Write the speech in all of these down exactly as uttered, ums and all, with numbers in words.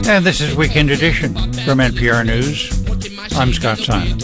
And this is Weekend Edition from N P R News. I'm Scott Simon.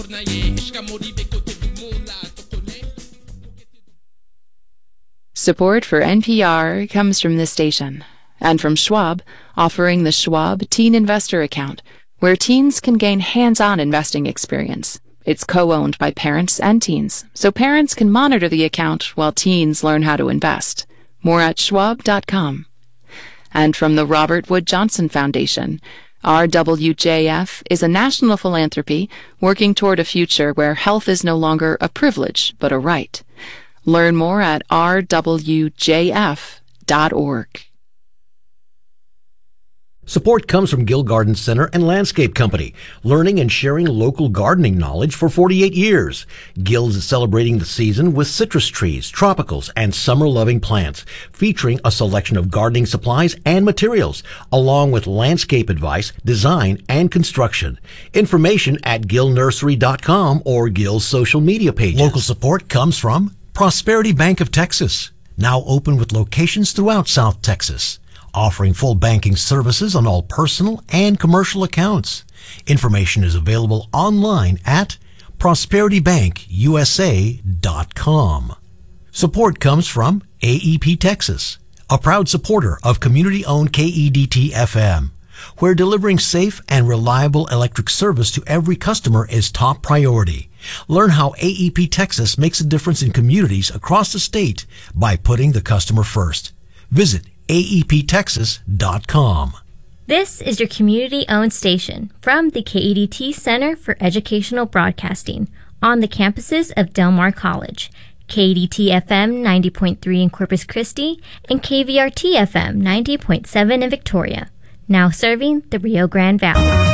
Support for N P R comes from this station and from Schwab, offering the Schwab Teen Investor Account, where teens can gain hands-on investing experience. It's co-owned by parents and teens, so parents can monitor the account while teens learn how to invest. More at schwab dot com. And from the Robert Wood Johnson Foundation, R W J F is a national philanthropy working toward a future where health is no longer a privilege, but a right. Learn more at r w j f dot org. Support comes from Gill Garden Center and Landscape Company, learning and sharing local gardening knowledge for forty-eight years. Gill's is celebrating the season with citrus trees, tropicals, and summer-loving plants, featuring a selection of gardening supplies and materials, along with landscape advice, design, and construction. Information at gill nursery dot com or Gill's social media pages. Local support comes from Prosperity Bank of Texas, now open with locations throughout South Texas, offering full banking services on all personal and commercial accounts. Information is available online at prosperity bank u s a dot com. Support comes from A E P Texas, a proud supporter of community-owned K E D T F M, where delivering safe and reliable electric service to every customer is top priority. Learn how A E P Texas makes a difference in communities across the state by putting the customer first. Visit A E P texas dot com. This is your community-owned station from the K E D T Center for Educational Broadcasting on the campuses of Del Mar College, K E D T F M ninety point three in Corpus Christi, and K V R T F M ninety point seven in Victoria, now serving the Rio Grande Valley.